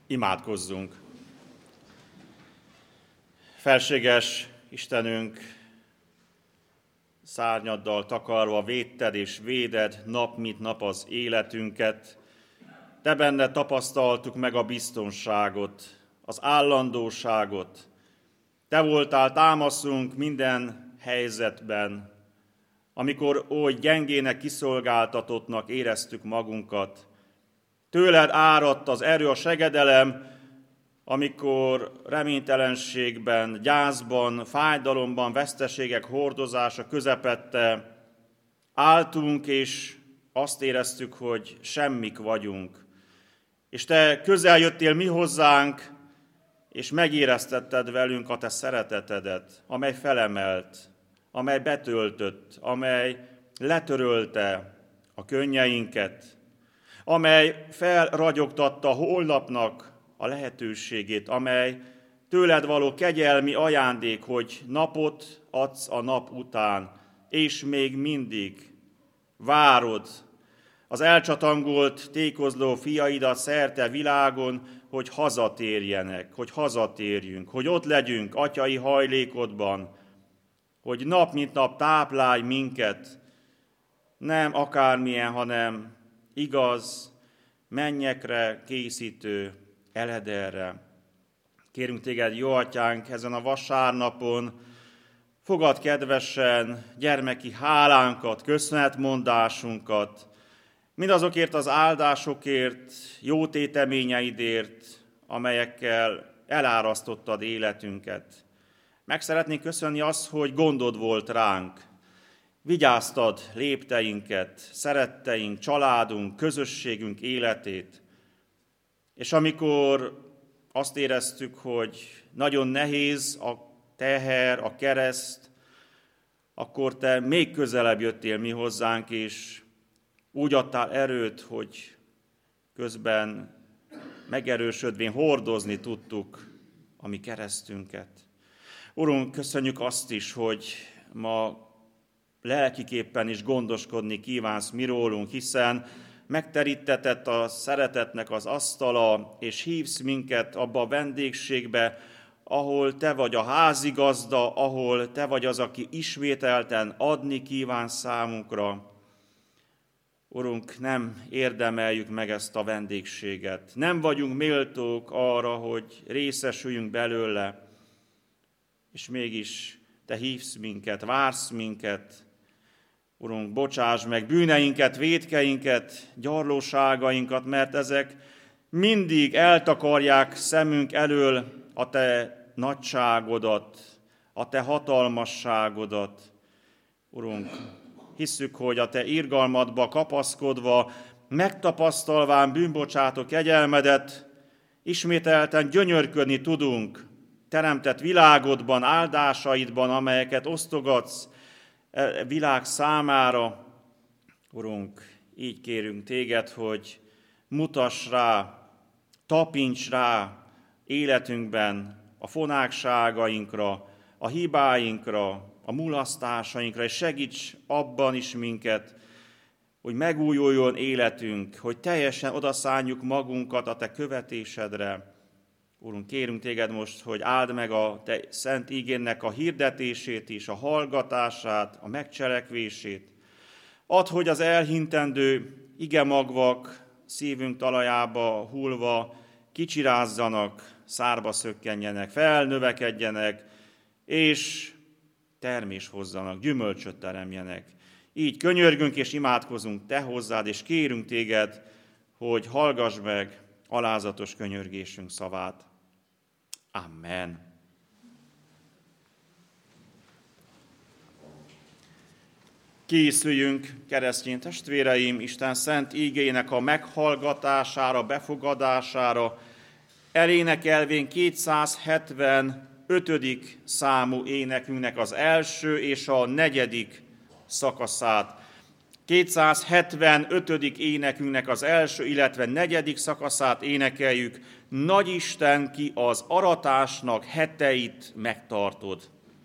Imádkozzunk! Felséges Istenünk, szárnyaddal takarva védted és véded nap mint nap az életünket. Te benned tapasztaltuk meg a biztonságot, az állandóságot. Te voltál támaszunk minden helyzetben, amikor oly gyengének, kiszolgáltatottnak éreztük magunkat. Tőled áradt az erő, a segedelem, amikor reménytelenségben, gyászban, fájdalomban, veszteségek hordozása közepette álltunk, és azt éreztük, hogy semmik vagyunk. És te közel jöttél mi hozzánk, és megéreztetted velünk a te szeretetedet, amely felemelt, amely betöltött, amely letörölte a könnyeinket, amely felragyogtatta holnapnak a lehetőségét, amely tőled való kegyelmi ajándék, hogy napot adsz a nap után, és még mindig várod az elcsatangolt, tékozló fiaidat szerte világon, hogy hazatérjenek, hogy hazatérjünk, hogy ott legyünk atyai hajlékodban, hogy nap mint nap táplálj minket, nem akármilyen, hanem igaz, mennyekre készítő Elederre. Kérünk téged, jó atyánk, ezen a vasárnapon, fogad kedvesen gyermeki hálánkat, köszönetmondásunkat, mindazokért az áldásokért, jó téteményeidért, amelyekkel elárasztottad életünket. Meg szeretnénk köszönni azt, hogy gondod volt ránk. Vigyáztad lépteinket, szeretteink, családunk, közösségünk életét. És amikor azt éreztük, hogy nagyon nehéz a teher, a kereszt, akkor te még közelebb jöttél mi hozzánk, és úgy adtál erőt, hogy közben megerősödvén hordozni tudtuk a mi keresztünket. Urunk, köszönjük azt is, hogy ma lelkiképpen is gondoskodni kívánsz mi rólunk, hiszen megterítetett a szeretetnek az asztala, és hívsz minket abba a vendégségbe, ahol te vagy a házigazda, ahol te vagy az, aki ismételten adni kíván számunkra. Urunk, nem érdemeljük meg ezt a vendégséget. Nem vagyunk méltók arra, hogy részesüljünk belőle, és mégis te hívsz minket, vársz minket. Urunk, bocsáss meg bűneinket, vétkeinket, gyarlóságainkat, mert ezek mindig eltakarják szemünk elől a te nagyságodat, a te hatalmasságodat. Urunk, hisszük, hogy a te irgalmadba kapaszkodva, megtapasztalván bűnbocsátó kegyelmedet, ismételten gyönyörködni tudunk teremtett világodban, áldásaidban, amelyeket osztogatsz világ számára. Urunk, így kérünk téged, hogy mutass rá, tapints rá életünkben a fonákságainkra, a hibáinkra, a mulasztásainkra, és segíts abban is minket, hogy megújuljon életünk, hogy teljesen odaszánjuk magunkat a te követésedre. Urunk, kérünk téged most, hogy áld meg a te szent ígénnek a hirdetését is, a hallgatását, a megcselekvését. Add, hogy az elhintendő igemagvak szívünk talajába hullva kicsirázzanak, szárba szökkenjenek, felnövekedjenek, és termés hozzanak, gyümölcsöt teremjenek. Így könyörgünk és imádkozunk te hozzád, és kérünk téged, hogy hallgass meg alázatos könyörgésünk szavát. Amen. Készüljünk, keresztény testvéreim, Isten szent ígéjének a meghallgatására, befogadására, elénekelvén 275. számú énekünknek az első és a negyedik szakaszát. 275. énekünknek az első, illetve negyedik szakaszát énekeljük. Nagy Isten, ki az aratásnak heteit megtartod.